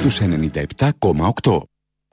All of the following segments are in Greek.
στους 97,8.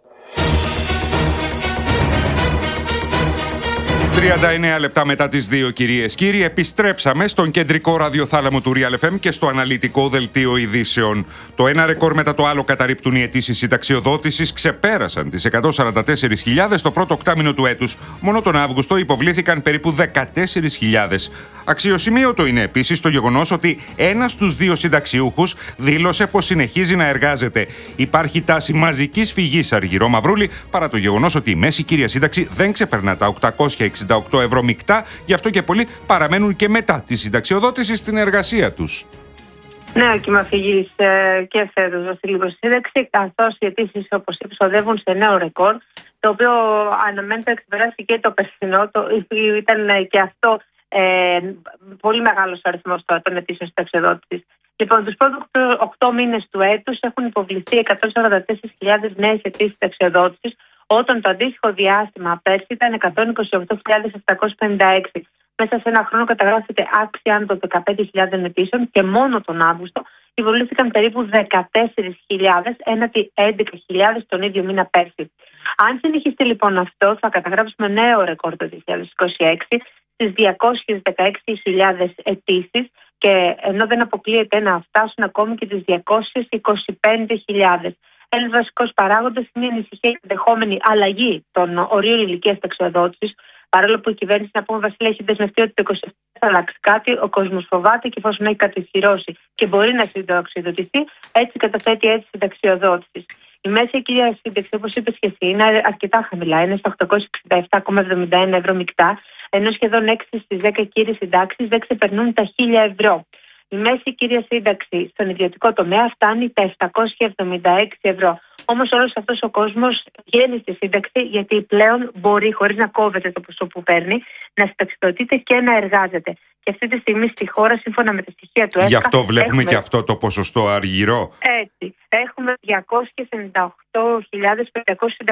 39 λεπτά μετά τις 2, κυρίες και κύριοι, επιστρέψαμε στον κεντρικό ραδιοθάλαμο του Real FM και στο αναλυτικό δελτίο ειδήσεων. Το ένα ρεκόρ μετά το άλλο καταρρίπτουν οι αιτήσεις συνταξιοδότησης, ξεπέρασαν τις 144.000 το πρώτο οκτάμηνο του έτους. Μόνο τον Αύγουστο υποβλήθηκαν περίπου 14.000. Αξιοσημείωτο είναι επίσης το γεγονός ότι ένας στους δύο συνταξιούχους δήλωσε πως συνεχίζει να εργάζεται. Υπάρχει τάση μαζικής φυγής, Αργυρό Μαυρούλη, παρά το γεγονός ότι η μέση κύρια σύνταξη δεν ξεπερνά τα 868 ευρώ μεικτά, γι' αυτό και πολλοί παραμένουν και μετά τη συνταξιοδότηση στην εργασία τους. Νέο κύμα φυγής και φέτος στη λίγο σύνταξη, καθώς οι αιτήσεις, όπως είπες, οδεύουν σε νέο ρεκόρ, το οποίο αναμένεται να ξεπεράσει και το περσινό. Ήταν και αυτό πολύ μεγάλος αριθμός των αιτήσεων συνταξιοδότησης. Λοιπόν, τους πρώτους 8 μήνες του έτους έχουν υποβληθεί 144.000 νέες αιτήσεις συνταξιοδότησης, όταν το αντίστοιχο διάστημα πέρσι ήταν 128.756. Μέσα σε ένα χρόνο καταγράφεται αύξηση άνω των 15.000 αιτήσεων και μόνο τον Αύγουστο υποβλήθηκαν περίπου 14.000 έναντι 11.000 τον ίδιο μήνα πέρσι. Αν συνεχιστεί λοιπόν αυτό, θα καταγράψουμε νέο ρεκόρ το 2026 στις 216.000 αιτήσεις, και ενώ δεν αποκλείεται να φτάσουν ακόμη και τις 225.000. Ένας βασικός παράγοντας είναι η ανησυχία για ενδεχόμενη αλλαγή των ορίων ηλικίας συνταξιοδότησης. Παρόλο που η κυβέρνηση, να πούμε, Βασίλη, έχει δεσμευτεί ότι το 27 θα αλλάξει κάτι, ο κόσμος φοβάται, και εφόσον έχει κατοχυρώσει και μπορεί να συνταξιοδοτηθεί, έτσι καταθέτει έτσι συνταξιοδότησης. Η μέση κυρία σύνταξη, όπως είπες και εσύ, είναι αρκετά χαμηλά. Είναι στα 867,71 ευρώ μεικτά, ενώ σχεδόν 6 στις 10 κύριες συντάξεις δεν ξεπερνούν τα 1.000 ευρώ. Η μέση κύρια σύνταξη στον ιδιωτικό τομέα φτάνει τα 776 ευρώ. Όμως όλος αυτός ο κόσμος βγαίνει στη σύνταξη, γιατί πλέον μπορεί, χωρίς να κόβεται το ποσό που παίρνει, να συνταξιδοτείται και να εργάζεται. Και αυτή τη στιγμή στη χώρα, σύμφωνα με τα στοιχεία του ΕΦΚΑ, γι' αυτό βλέπουμε και αυτό το ποσοστό, Αργυρό. Έτσι. Έχουμε 298.500